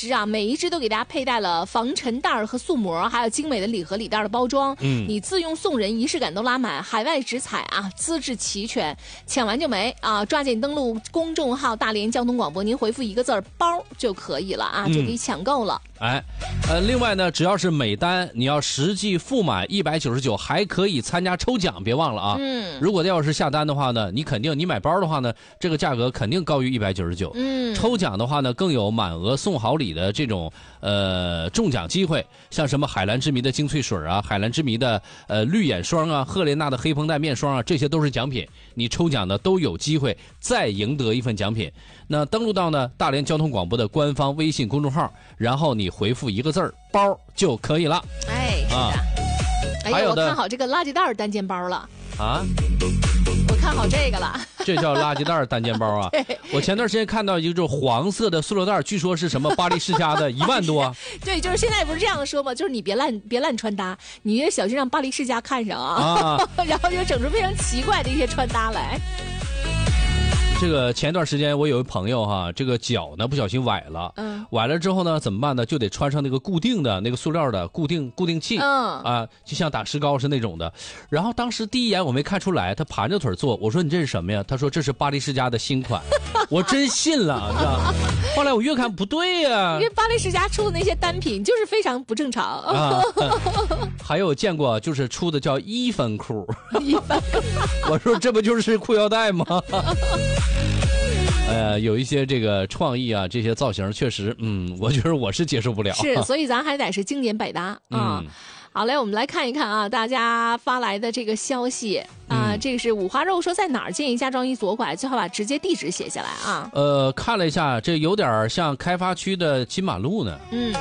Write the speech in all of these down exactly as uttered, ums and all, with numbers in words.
只啊，每一只都给大家佩戴了防尘袋和塑膜，还有精美的礼盒礼袋的包装。嗯，你自用送人，仪式感都拉满，海外直采啊，资质齐全，抢完就没啊！抓紧登录公众号大连交通广播，您回复一个字儿“包”就可以了啊，就可以抢购了。 哎，呃，另外呢，只要是每单你要实际付满一百九十九，还可以参加抽奖，别忘了啊。嗯，如果要是下单的话呢，你肯定你买包的话呢，这个价格肯定高于一百九十九。嗯，抽奖的话呢，更有满额送好礼的这种呃中奖机会，像什么海蓝之谜的精粹水啊，海蓝之谜的呃绿眼霜啊，赫莲娜的黑绷带面霜啊，这些都是奖品。你抽奖呢都有机会再赢得一份奖品。那登录到呢大连交通广播的官方微信公众号，然后你回复一个字儿“包”就可以了。 哎，是的。啊、哎呀，我看好这个垃圾袋单肩包了啊！我看好这个了。 这叫垃圾袋单肩包啊！我前段时间看到一个黄色的塑料袋，据说是什么巴黎世家的，一万多。 对，就是现在不是这样的说吗？就是你别烂别烂穿搭，你也小心让巴黎世家看上啊，啊然后就整出非常奇怪的一些穿搭来。 这个前段时间我有一朋友哈，这个脚呢不小心崴了，嗯，崴了之后呢怎么办呢？就得穿上那个固定的那个塑料的固定固定器，嗯啊，就像打石膏是那种的。然后当时第一眼我没看出来，他盘着腿坐，我说你这是什么呀？他说这是巴黎世家的新款，我真信了，你知道吗？后来我越看不对呀、啊， 因为巴黎世家出的那些单品就是非常不正常啊。 还有见过就是出的叫一分裤，一分裤，我说这不就是裤腰带吗？呃，有一些这个创意啊，这些造型确实，嗯，我觉得我是接受不了。 是，所以咱还得是经典百搭啊。嗯、好嘞，我们来看一看啊，大家发来的这个消息啊，嗯、这个是五花肉说在哪儿建议加装一左拐，最好把直接地址写下来啊。 呃，看了一下，这有点像开发区的金马路呢。嗯。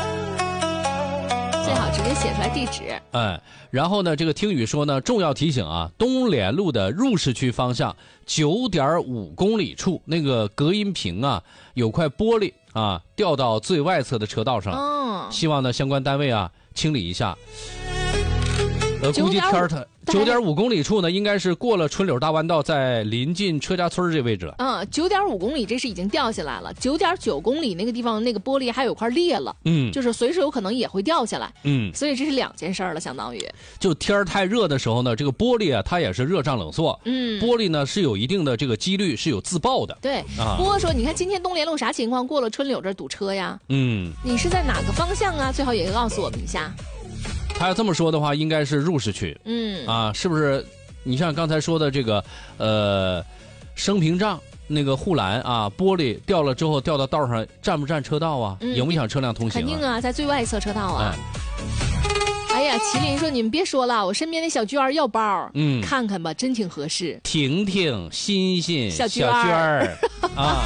最好直接写出来地址。 哎，然后呢，这个听雨说呢，重要提醒啊，东联路的入市区方向九点五公里处那个隔音屏啊，有块玻璃啊掉到最外侧的车道上了。哦，希望呢相关单位啊清理一下。呃，估计天儿它九点五公里处呢，应该是过了春柳大弯道，在临近车家村这位置了。 嗯，九点五公里这是已经掉下来了，九点九公里那个地方那个玻璃还有块裂了，嗯，就是随时有可能也会掉下来，嗯，所以这是两件事了，相当于。 就天儿太热的时候呢，这个玻璃啊，它也是热胀冷缩，嗯，玻璃呢是有一定的这个几率是有自爆的。 对，啊，波说，你看今天东联路啥情况？过了春柳这儿堵车呀？嗯，你是在哪个方向啊？最好也告诉我们一下。 他要这么说的话，应该是入市区。嗯啊，是不是？你像刚才说的这个，呃，升屏障那个护栏啊，玻璃掉了之后掉到道上，占不占车道啊？嗯、影不影响车辆通行、啊？ 肯定啊，在最外侧车道啊。哎, 哎呀，麒麟说你们别说了，我身边那小娟儿要包，嗯，看看吧，真挺合适。 婷婷、欣欣、 小娟儿啊。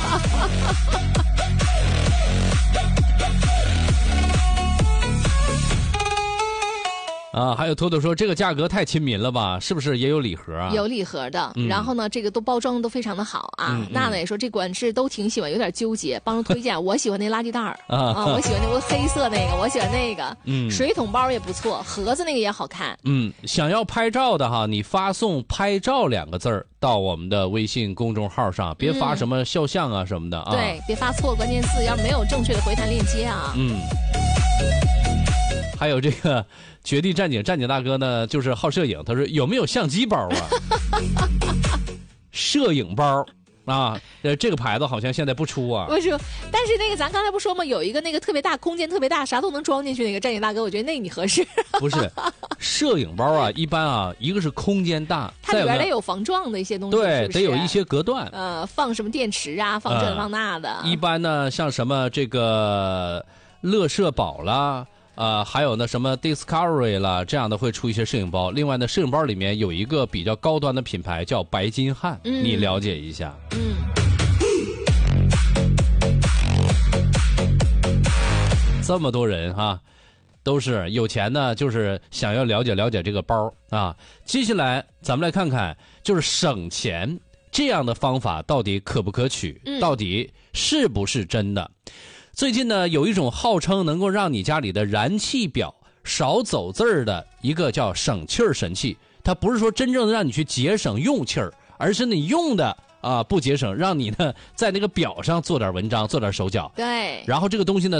啊，还有托托说这个价格太亲民了吧？是不是也有礼盒啊？ 有礼盒的，嗯、然后呢，这个都包装都非常的好啊。嗯嗯、娜娜也说这款式都挺喜欢，有点纠结，帮着推荐。我喜欢那垃圾袋儿啊，啊，我喜欢那个黑色那个，我喜欢那个。嗯，水桶包也不错，盒子那个也好看。 嗯，想要拍照的哈，你发送“拍照”两个字儿到我们的微信公众号上，别发什么肖像啊什么的啊。 对，别发错关键字，要是没有正确的回弹链接啊。嗯。 还有这个绝地战警战警大哥呢，就是好摄影。他说有没有相机包啊？摄影包啊，呃，这个牌子好像现在不出啊。 不出，但是那个咱刚才不说吗？有一个那个特别大，空间特别大，啥都能装进去那个战警大哥，我觉得那你合适。 不是，摄影包啊，一般啊，一个是空间大， 它里边得有防撞的一些东西， 对， 是不是得有一些隔断， 呃，放什么电池啊，放这、呃、放那的。 一般呢，像什么这个乐摄宝啦。呃，还有呢，什么 Discovery 啦，这样的会出一些摄影包。另外呢，摄影包里面有一个比较高端的品牌叫白金汉，嗯、你了解一下。嗯。这么多人哈、啊，都是有钱呢，就是想要了解了解这个包啊。接下来咱们来看看，就是省钱这样的方法到底可不可取，嗯、到底是不是真的？最近呢，有一种号称能够让你家里的燃气表少走字儿的一个叫省气儿神器。它不是说真正的让你去节省用气儿，而是你用的啊不节省，让你呢在那个表上做点文章，做点手脚。 对， 然后这个东西呢。